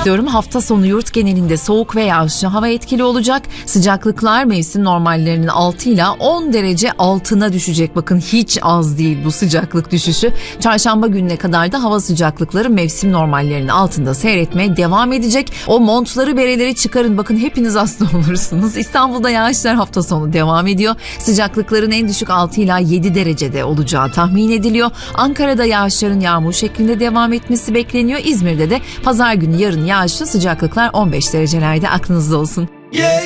Diyorum, hafta sonu yurt genelinde soğuk ve yağışlı hava etkili olacak. Sıcaklıklar mevsim normallerinin 6 ila 10 derece altına düşecek. Bakın hiç az değil bu sıcaklık düşüşü. Çarşamba gününe kadar da hava sıcaklıkları mevsim normallerinin altında seyretmeye devam edecek. O montları, bereleri çıkarın. Bakın hepiniz hasta olursunuz. İstanbul'da yağışlar hafta sonu devam ediyor. Sıcaklıkların en düşük 6 ila 7 derecede olacağı tahmin ediliyor. Ankara'da yağışların yağmur şeklinde devam etmesi bekleniyor. İzmir'de de pazar günü yarın yağışlı, sıcaklıklar 15 derecelerde, aklınızda olsun.